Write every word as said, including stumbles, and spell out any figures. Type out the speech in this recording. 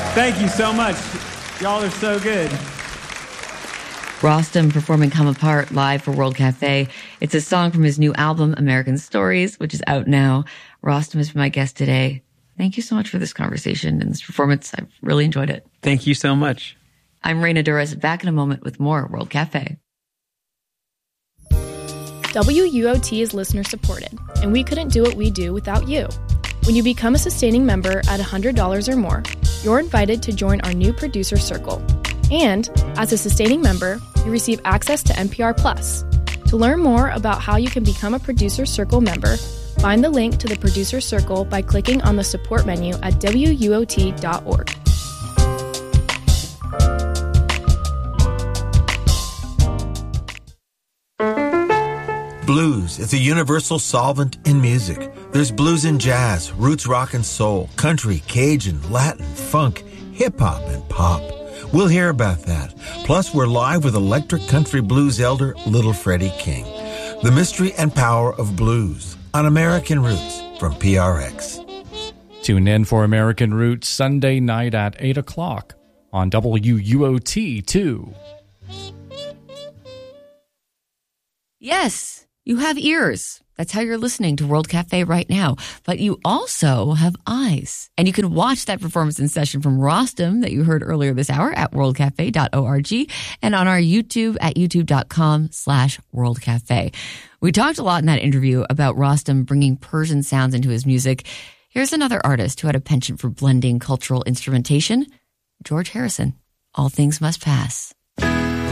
Thank you so much. Y'all are so good. Rostam performing Come Apart live for World Cafe. It's a song from his new album, American Stories, which is out now. Rostam has been my guest today. Thank you so much for this conversation and this performance. I've really enjoyed it. Thank you so much. I'm Reina Douras, back in a moment with more World Cafe. W U O T is listener supported, and we couldn't do what we do without you. When you become a sustaining member at one hundred dollars or more, you're invited to join our new producer circle. And as a sustaining member, you receive access to N P R Plus. To learn more about how you can become a producer circle member, find the link to the producer circle by clicking on the support menu at W U O T dot org. Blues is a universal solvent in music. There's blues in jazz, roots rock and soul, country, Cajun, Latin, funk, hip-hop, and pop. We'll hear about that. Plus, we're live with electric country blues elder Little Freddie King. The mystery and power of blues on American Roots from P R X. Tune in for American Roots Sunday night at eight o'clock on W U O T two. Yes, you have ears. That's how you're listening to World Cafe right now. But you also have eyes. And you can watch that performance in session from Rostam that you heard earlier this hour at world cafe dot org and on our YouTube at youtube.com slash World Cafe. We talked a lot in that interview about Rostam bringing Persian sounds into his music. Here's another artist who had a penchant for blending cultural instrumentation, George Harrison. All Things Must Pass.